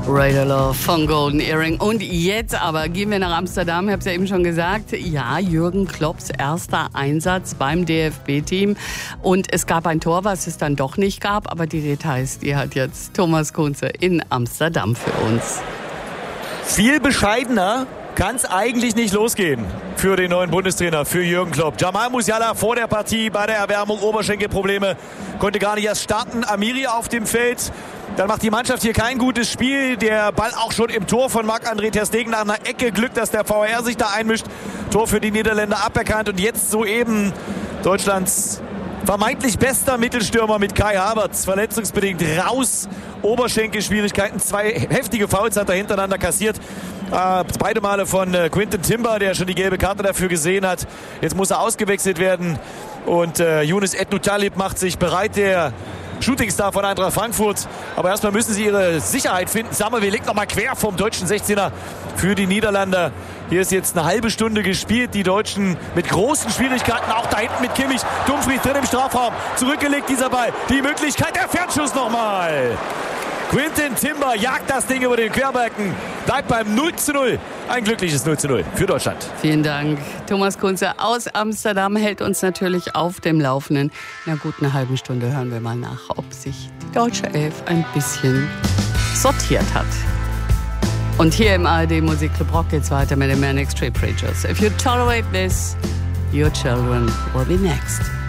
Radar Love von Golden Earring. Und jetzt aber gehen wir nach Amsterdam. Ich habe es ja eben schon gesagt. Ja, Jürgen Klopps erster Einsatz beim DFB-Team. Und es gab ein Tor, was es dann doch nicht gab. Aber die Details, die hat jetzt Thomas Kunze in Amsterdam für uns. Viel bescheidener kann es eigentlich nicht losgehen für den neuen Bundestrainer, für Jürgen Klopp. Jamal Musiala vor der Partie bei der Erwärmung, Oberschenkelprobleme, konnte gar nicht erst starten. Amiri auf dem Feld. Dann macht die Mannschaft hier kein gutes Spiel. Der Ball auch schon im Tor von Marc-André ter Stegen nach einer Ecke. Glück, dass der VAR sich da einmischt. Tor für die Niederländer aberkannt. Und jetzt soeben Deutschlands vermeintlich bester Mittelstürmer mit Kai Havertz. Verletzungsbedingt raus. Oberschenkelschwierigkeiten. 2 heftige Fouls hat er hintereinander kassiert. Beide Male von Quinten Timber, der schon die gelbe Karte dafür gesehen hat. Jetzt muss er ausgewechselt werden. Und Younes Ednou-Talib macht sich bereit, der Shootingstar von Eintracht Frankfurt. Aber erstmal müssen sie ihre Sicherheit finden. Samuel legt nochmal quer vom deutschen 16er für die Niederländer. Hier ist jetzt eine halbe Stunde gespielt. Die Deutschen mit großen Schwierigkeiten. Auch da hinten mit Kimmich. Dumfries drin im Strafraum. Zurückgelegt dieser Ball. Die Möglichkeit, der Fernschuss nochmal. Quinten Timber jagt das Ding über den Querbalken. Bleibt beim 0:0. Ein glückliches 0:0 für Deutschland. Vielen Dank. Thomas Kunze aus Amsterdam hält uns natürlich auf dem Laufenden. In einer guten halben Stunde hören wir mal nach, ob sich die deutsche Elf ein bisschen sortiert hat. Und hier im ARD Musikclub Rock geht's weiter mit den Manic Street Preachers. If you tolerate this, your children will be next.